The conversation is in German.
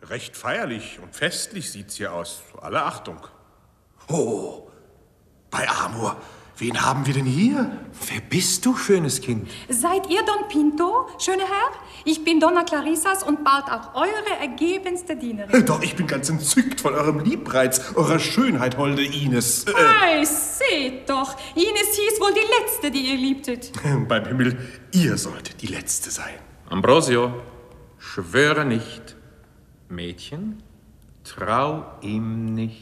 Recht feierlich und festlich sieht's hier aus. Alle Achtung. Oh, bei Amor. Wen haben wir denn hier? Wer bist du, schönes Kind? Seid ihr Don Pinto, schöner Herr? Ich bin Donna Clarissas und bald auch eure ergebenste Dienerin. Doch, ich bin ganz entzückt von eurem Liebreiz, eurer Schönheit, holde Ines. Ei, seht doch, Ines hieß wohl die Letzte, die ihr liebtet. Beim Himmel, ihr solltet die Letzte sein. Ambrosio, schwöre nicht. Mädchen, trau ihm nicht.